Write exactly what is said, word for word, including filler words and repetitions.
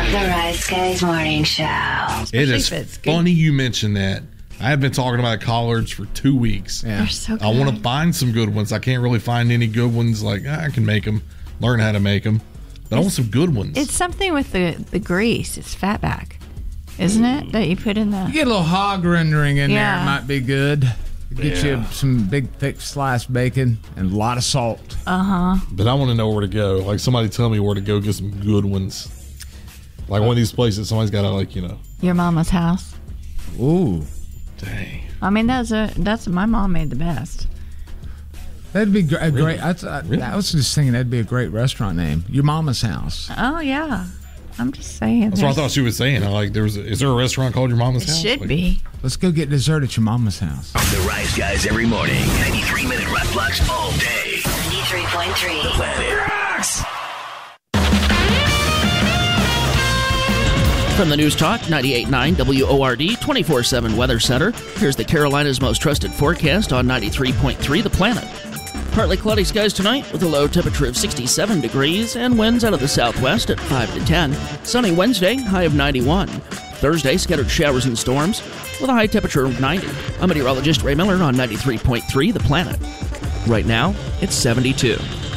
The Rise Guys Morning Show. It is funny you mention that. I have been talking about collards for two weeks. Yeah. They're so good. I want to find some good ones. I can't really find any good ones. Like, ah, I can make them, learn how to make them. But I want some good ones. It's something with the, the grease. It's fatback, isn't it? That you put in the... You get a little hog rendering in Yeah. there, it might be good. Get Yeah. you some big, thick sliced bacon and a lot of salt. Uh-huh. But I want to know where to go. Like, somebody tell me where to go get some good ones. Like one of these places, somebody's got to, like, you know. Your mama's house. Ooh. Dang. I mean, that's a, that's my mom made the best. That'd be gr- a Really? great. I, I, Really? I was just thinking that'd be a great restaurant name. Your Mama's House. Oh, yeah. I'm just saying. That's what I there's- thought she was saying. I like, there was a, is there a restaurant called Your Mama's It House? should Like, be. Let's go get dessert at your Mama's house. The Rise Guys every morning. ninety-three minute rock blocks all day. ninety-three point three. The Planet Rocks. From the News Talk ninety-eight point nine W O R D twenty-four seven Weather Center, here's the Carolina's most trusted forecast on ninety-three point three The Planet. Partly cloudy skies tonight with a low temperature of sixty-seven degrees and winds out of the southwest at five to ten. Sunny Wednesday, high of ninety-one. Thursday, scattered showers and storms with a high temperature of ninety. I'm meteorologist Ray Miller on ninety-three point three The Planet. Right now, it's seventy-two.